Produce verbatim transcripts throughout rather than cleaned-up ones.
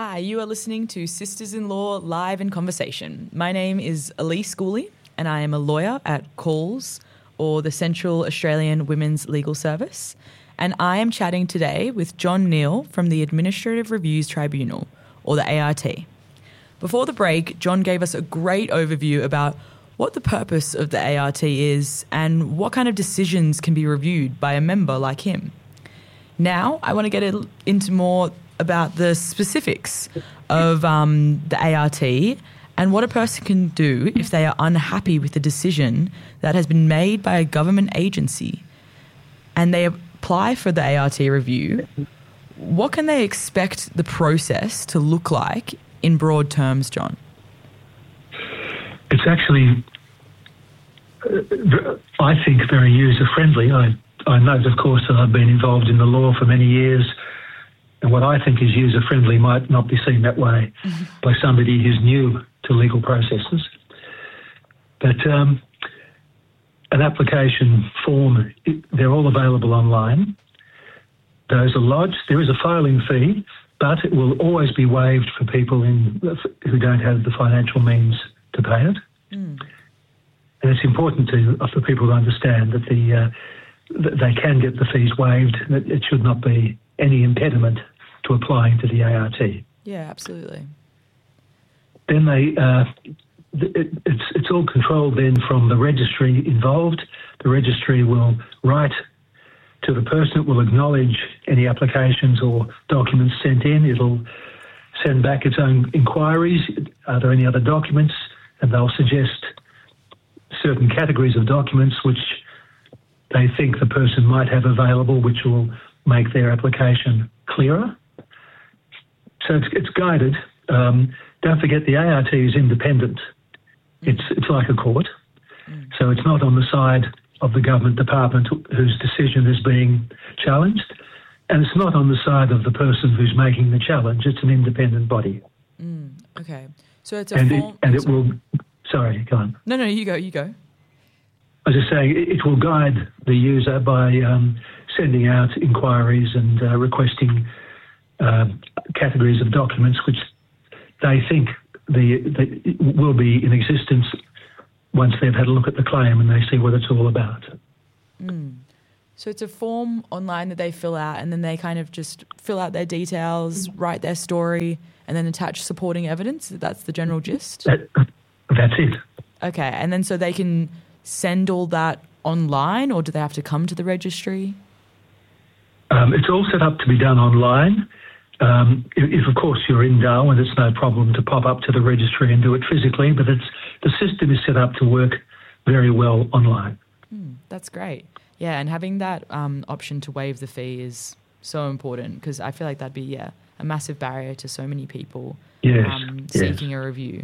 Hi, you are listening to Sisters-in-Law Live in Conversation. My name is Elise Gooley and I am a lawyer at C A L S, or the Central Australian Women's Legal Service, and I am chatting today with John Neal from the Administrative Reviews Tribunal, or the A R T. Before the break, John gave us a great overview about what the purpose of the A R T is and what kind of decisions can be reviewed by a member like him. Now, I want to get into more about the specifics of um, the A R T and what a person can do if they are unhappy with the decision that has been made by a government agency and they apply for the A R T review. What can they expect the process to look like in broad terms, John? It's actually, uh, I think, very user-friendly. I, I note, of course, that I've been involved in the law for many years, and what I think is user-friendly might not be seen that way mm-hmm. by somebody who's new to legal processes. But um, an application form, it, they're all available online. Those are lodged. There is a filing fee, but it will always be waived for people in, who don't have the financial means to pay it. Mm. And it's important to, for people to understand that the uh, that they can get the fees waived. That it should not be any impediment to applying to the A R T. Yeah, absolutely. Then they, uh, it, it's it's all controlled then from the registry involved. The registry will write to the person. It will acknowledge any applications or documents sent in. It'll send back its own inquiries. Are there any other documents? And they'll suggest certain categories of documents which they think the person might have available, which will make their application clearer. So it's, it's guided. Um, don't forget the A R T is independent. It's it's like a court. Mm. So it's not on the side of the government department whose decision is being challenged, and it's not on the side of the person who's making the challenge. It's an independent body. Mm. Okay. So it's a and form... It, and it will... Sorry, go on. No, no, you go, you go. I was just saying, it will guide the user by um, sending out inquiries and uh, requesting uh, categories of documents which they think the, the will be in existence once they've had a look at the claim and they see what it's all about. Mm. So it's a form online that they fill out, and then they kind of just fill out their details, write their story, and then attach supporting evidence. That's the general gist? That, that's it. Okay, and then so they can send all that online, or do they have to come to the registry? Um, it's all set up to be done online. Um, if, if, of course, you're in Darwin, it's no problem to pop up to the registry and do it physically, but it's the system is set up to work very well online. Mm, that's great. Yeah, and having that um, option to waive the fee is so important, because I feel like that'd be, yeah, a massive barrier to so many people yes, um, seeking yes. a review.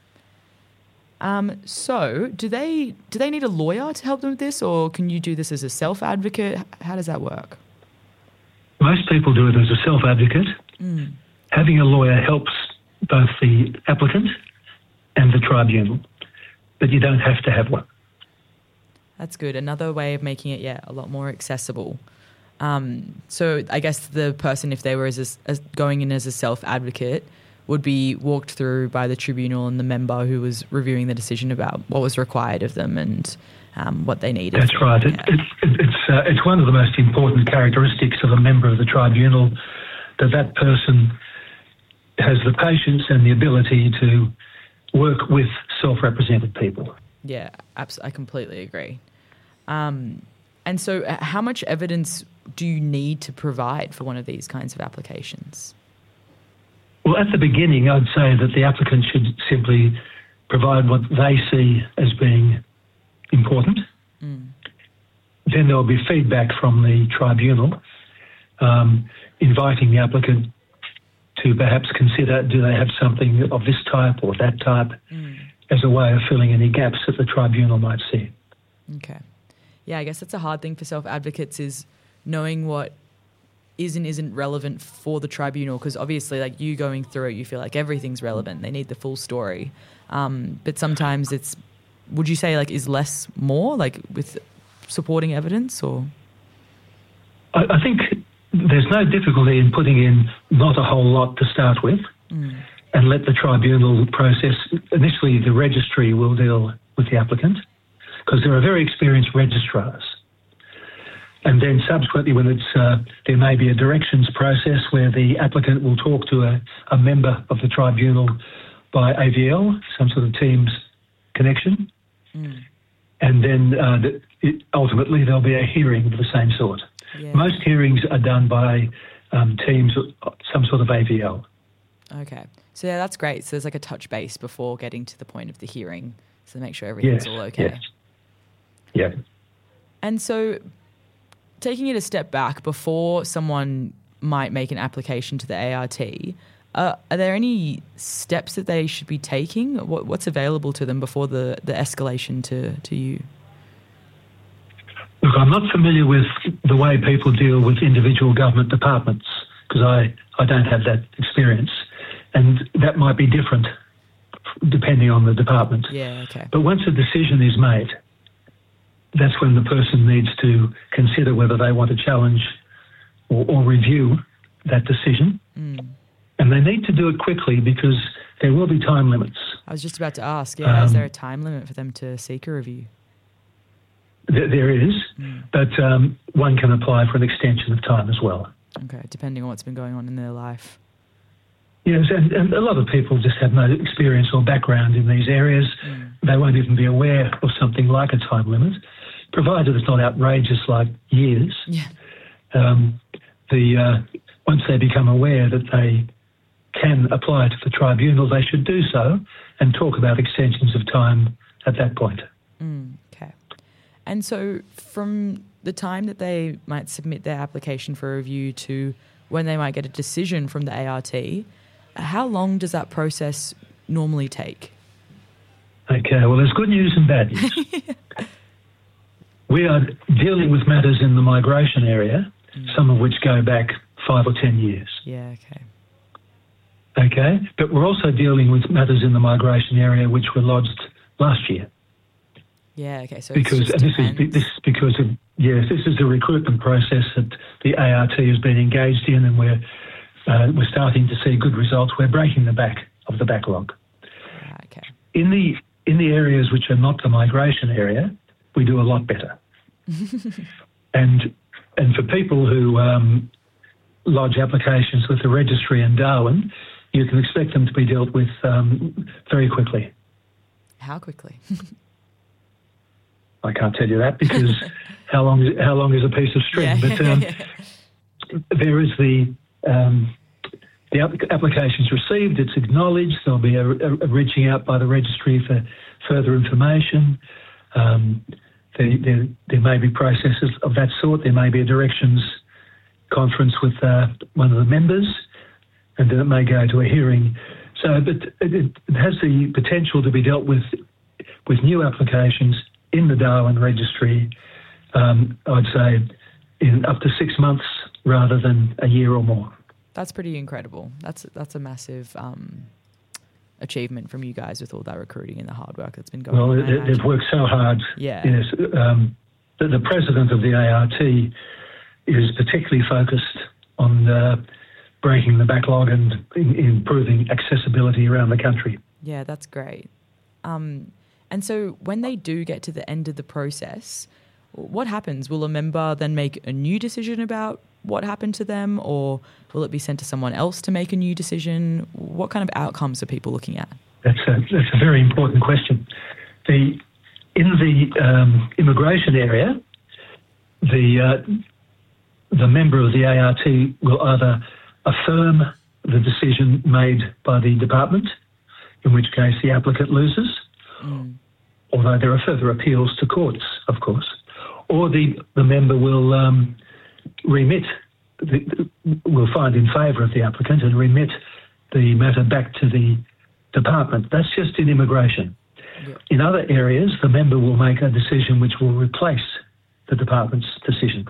Um, so do they do they need a lawyer to help them with this, or can you do this as a self-advocate? How does that work? Most people do it as a self-advocate. Mm. Having a lawyer helps both the applicant and the tribunal, but you don't have to have one. That's good. Another way of making it, yeah, a lot more accessible. Um, so I guess the person, if they were as, a, as going in as a self-advocate, would be walked through by the tribunal and the member who was reviewing the decision about what was required of them and um, what they needed. That's right. Yeah. It, it, it, it's uh, it's one of the most important characteristics of a member of the tribunal, that that person has the patience and the ability to work with self-represented people. Yeah, absolutely. I completely agree. Um, and so how much evidence do you need to provide for one of these kinds of applications? Well, at the beginning, I'd say that the applicant should simply provide what they see as being important. Mm. Then there will be feedback from the tribunal, um, inviting the applicant to perhaps consider, do they have something of this type or that type, mm. as a way of filling any gaps that the tribunal might see. Okay. Yeah, I guess that's a hard thing for self-advocates, is knowing what is and isn't relevant for the tribunal, because obviously, like, you going through it, you feel like everything's relevant. They need the full story. Um, but sometimes it's, would you say, like, is less more, like, with supporting evidence, or? I, I think there's no difficulty in putting in not a whole lot to start with. Mm. and let the tribunal process. Initially, the registry will deal with the applicant because there are very experienced registrars. And then subsequently, when it's uh, there may be a directions process where the applicant will talk to a, a member of the tribunal by A V L, some sort of Teams connection. Mm. And then uh, the, it, ultimately there'll be a hearing of the same sort. Yeah. Most hearings are done by um, Teams, some sort of A V L. Okay. So yeah, that's great. So there's like a touch base before getting to the point of the hearing, so make sure everything's Yes, all okay. yes. Yeah. And so taking it a step back, before someone might make an application to the A R T, uh, are there any steps that they should be taking? What, what's available to them before the, the escalation to, to you? Look, I'm not familiar with the way people deal with individual government departments because I, I don't have that experience. And that might be different depending on the department. Yeah, okay. But once a decision is made, that's when the person needs to consider whether they want to challenge or, or review that decision. Mm. And they need to do it quickly because there will be time limits. I was just about to ask, yeah, Um, is there a time limit for them to seek a review? There, there is, Mm. but um, one can apply for an extension of time as well. Okay, depending on what's been going on in their life. Yes, and, and a lot of people just have no experience or background in these areas. Mm. They won't even be aware of something like a time limit, provided it's not outrageous like years. Yeah. Um, the uh, once they become aware that they can apply to the tribunal, they should do so and talk about extensions of time at that point. Mm, okay. And so from the time that they might submit their application for review to when they might get a decision from the A R T, how long does that process normally take? Okay, well, there's good news and bad news. We are dealing with matters in the migration area, mm. some of which go back five or ten years. Yeah, okay. Okay, but we're also dealing with matters in the migration area which were lodged last year. Yeah, okay. So because it's just and this is depends. this is because of yes, this is the recruitment process that the A R T has been engaged in, and we're uh, we're starting to see good results. We're breaking the back of the backlog. Ah, okay. In the in the areas which are not the migration area, we do a lot better. and and for people who um, lodge applications with the registry in Darwin, you can expect them to be dealt with um, very quickly. How quickly? I can't tell you that because how long is, how long is a piece of string? Yeah. But um, there is the um, the app- application's received, it's acknowledged. There'll be a, a, a reaching out by the registry for further information. Um, there, there, there may be processes of that sort. There may be a directions conference with uh, one of the members, and then it may go to a hearing. So, but it, it has the potential to be dealt with with new applications in the Darwin registry, um, I'd say in up to six months rather than a year or more. That's pretty incredible. That's that's a massive um, achievement from you guys with all that recruiting and the hard work that's been going well, on. Well, they, they've worked so hard. Yeah. Yes. Um, the, the president of the A R T is particularly focused on uh, breaking the backlog and in, improving accessibility around the country. Yeah, that's great. Um, And so when they do get to the end of the process, what happens? Will a member then make a new decision about what happened to them, or will it be sent to someone else to make a new decision? What kind of outcomes are people looking at? That's a, that's a very important question. The in the um, immigration area, the uh, the member of the A R T will either affirm the decision made by the department, in which case the applicant loses, mm. although there are further appeals to courts, of course, or the, the member will um, remit, the, will find in favour of the applicant and remit the matter back to the department. That's just in immigration. Yeah. In other areas, the member will make a decision which will replace the department's decision.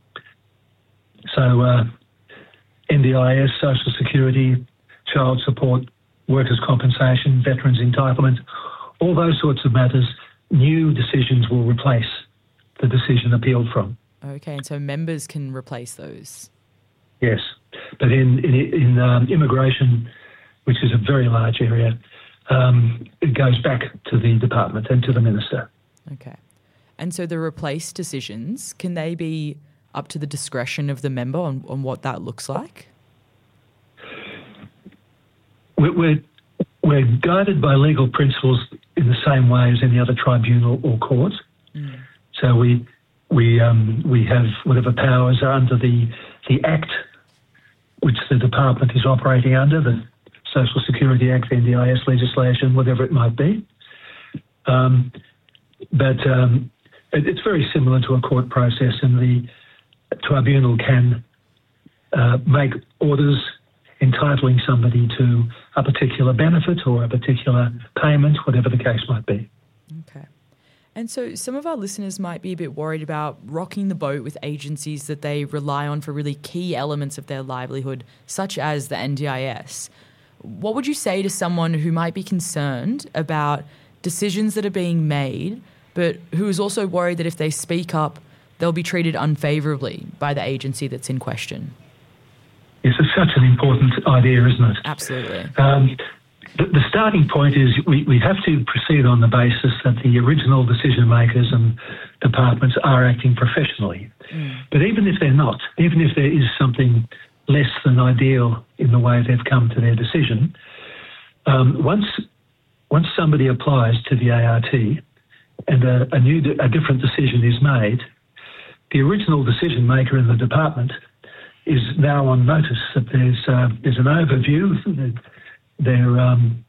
So uh, N D I S, Social Security, child support, workers' compensation, veterans' entitlement, all those sorts of matters, new decisions will replace the decision appealed from. Okay, and so members can replace those? Yes, but in in, in um, immigration which is a very large area, um, it goes back to the department and to the minister. Okay. And so the replace decisions, can they be up to the discretion of the member on, on what that looks like? We're, we're, we're guided by legal principles in the same way as any other tribunal or court. Mm. So we we um, we have whatever powers are under the the Act which the department is operating under, the Social Security Act, the N D I S legislation, whatever it might be. Um, but um, it, it's very similar to a court process, and the tribunal can uh, make orders entitling somebody to a particular benefit or a particular payment, whatever the case might be. Okay. And so some of our listeners might be a bit worried about rocking the boat with agencies that they rely on for really key elements of their livelihood, such as the N D I S. What would you say to someone who might be concerned about decisions that are being made, but who is also worried that if they speak up, they'll be treated unfavourably by the agency that's in question? Yes, it's such an important idea, isn't it? Absolutely. Um, the, the starting point is we, we have to proceed on the basis that the original decision makers and departments are acting professionally. Mm. But even if they're not, even if there is something less than ideal in the way they've come to their decision, um, once once somebody applies to the A R T and a, a new, a different decision is made, the original decision maker in the department is now on notice that there's uh, there's an overview that they're um,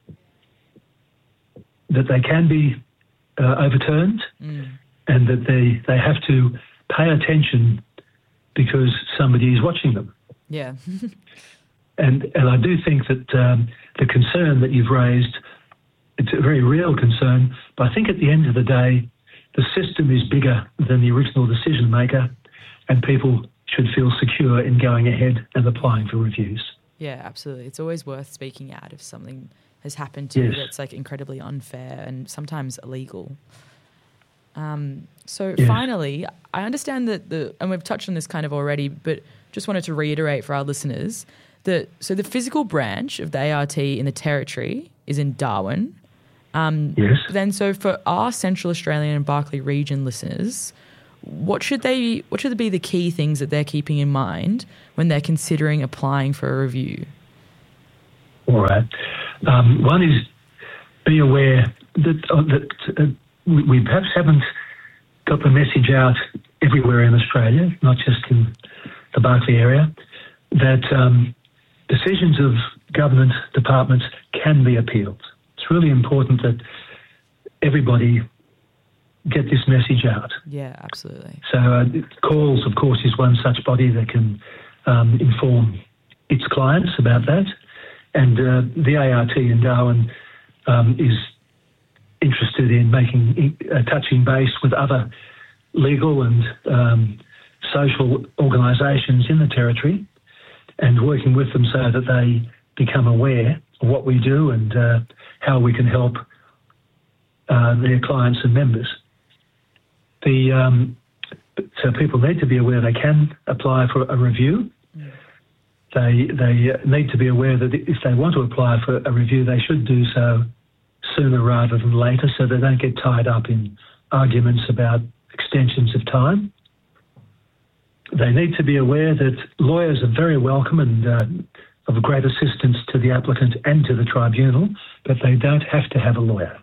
that they can be uh, overturned, mm. and that they they have to pay attention because somebody is watching them. Yeah. and and I do think that um, the concern that you've raised, it's a very real concern, but I think at the end of the day, the system is bigger than the original decision maker, and people should feel secure in going ahead and applying for reviews. Yeah, absolutely. It's always worth speaking out if something has happened to yes. you that's like incredibly unfair and sometimes illegal. Um, so yes. finally, I understand that the, and we've touched on this kind of already, but just wanted to reiterate for our listeners that, so the physical branch of the A R T in the Territory is in Darwin. Um, yes. Then so for our Central Australian and Barkly region listeners, What should they? What should be the key things that they're keeping in mind when they're considering applying for a review? All right. Um, one is be aware that, uh, that uh, we, we perhaps haven't got the message out everywhere in Australia, not just in the Barkly area, that um, decisions of government departments can be appealed. It's really important that everybody get this message out. Yeah, absolutely. So uh, Calls, of course, is one such body that can um, inform its clients about that. And uh, the A R T in Darwin um, is interested in making uh, touching base with other legal and um, social organisations in the Territory and working with them so that they become aware of what we do and uh, how we can help uh, their clients and members. The um, so people need to be aware they can apply for a review. Mm. They they need to be aware that if they want to apply for a review, they should do so sooner rather than later, so they don't get tied up in arguments about extensions of time. They need to be aware that lawyers are very welcome and uh, of great assistance to the applicant and to the tribunal, but they don't have to have a lawyer.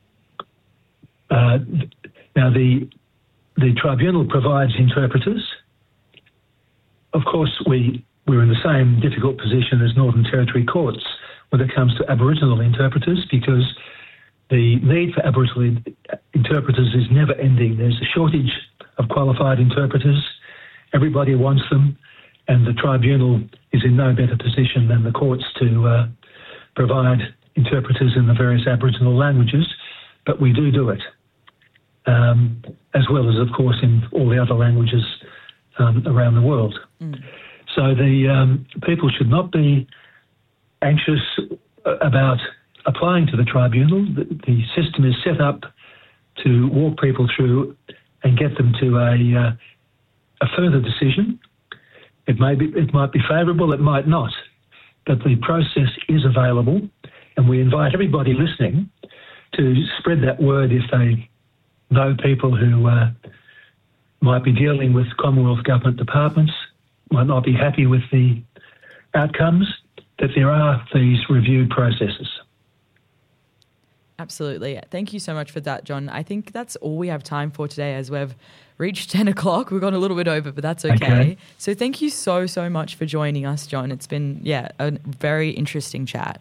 Uh, now the The tribunal provides interpreters. Of course, we, we're in the same difficult position as Northern Territory courts when it comes to Aboriginal interpreters, because the need for Aboriginal interpreters is never ending. There's a shortage of qualified interpreters. Everybody wants them, and the tribunal is in no better position than the courts to uh, provide interpreters in the various Aboriginal languages, but we do do it. Um, as well as, of course, in all the other languages um, around the world. Mm. So the um, people should not be anxious about applying to the tribunal. The, the system is set up to walk people through and get them to a, uh, a further decision. It may be, it might be favourable, it might not. but the process is available, and we invite everybody listening to spread that word if they know people who uh, might be dealing with Commonwealth government departments, might not be happy with the outcomes, that there are these review processes. Absolutely. Thank you so much for that, John. I think that's all we have time for today, as we've reached ten o'clock. We've gone a little bit over, but that's okay. okay. So thank you so, so much for joining us, John. It's been, yeah, a very interesting chat.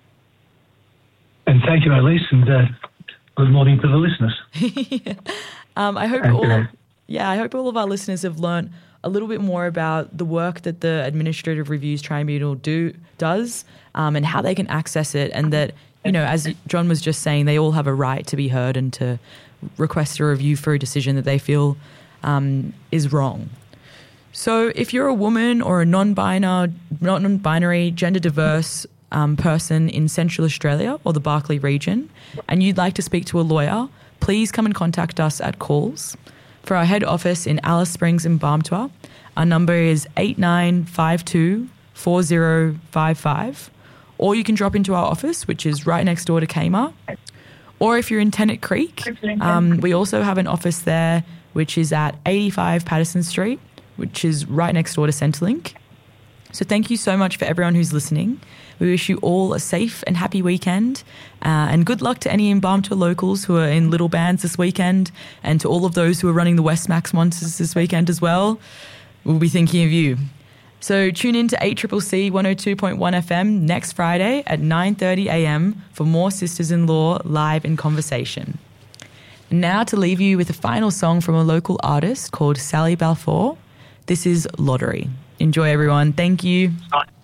And thank you, Elise, and uh, good morning to the listeners. yeah. um, I hope thank all, you. yeah, I hope all of our listeners have learnt a little bit more about the work that the Administrative Reviews Tribunal do does um, and how they can access it, and that, you know, as John was just saying, they all have a right to be heard and to request a review for a decision that they feel um, is wrong. So if you're a woman or a non-binary, non-binary, gender diverse um, person in Central Australia or the Barkly region, and you'd like to speak to a lawyer, please come and contact us at Calls. For our head office in Alice Springs and Barmtua, our number is eight nine five two, four zero five five. Or you can drop into our office, which is right next door to Kmart. Or if you're in Tennant Creek, um, we also have an office there, which is at eighty-five Patterson Street, which is right next door to Centrelink. So thank you so much for everyone who's listening. We wish you all a safe and happy weekend, uh, and good luck to any Barmtua locals who are in little bands this weekend, and to all of those who are running the Westmax Monsters this weekend as well. We'll be thinking of you. So tune in to eight C C C one oh two point one F M next Friday at nine thirty a m for more Sisters-in-Law Live in Conversation. And now to leave you with a final song from a local artist called Sally Balfour. This is Lottery. Enjoy, everyone. Thank you. Bye.